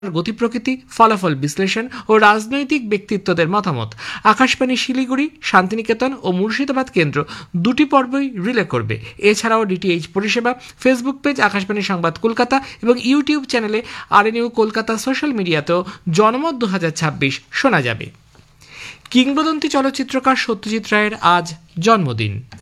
গতি প্রকৃতি, ফলাফল বিশ্লেষণ ও রাজনৈতিক ব্যক্তিত্বদের মতামত আকাশবাণী শিলিগুড়ি, শান্তিনিকেতন ও মুর্শিদাবাদ কেন্দ্র দুটি পর্বই রিলে করবে। এছাড়াও ডিটিএইচ পরিষেবা, ফেসবুক পেজ আকাশবাণী সংবাদ কলকাতা এবং ইউটিউব চ্যানেলে আরএনইউ কলকাতা সোশ্যাল মিডিয়াতেও জনমত 2026 শোনা যাবে। কিংবদন্তি চলচ্চিত্রকার সত্যজিৎ রায়ের আজ জন্মদিন।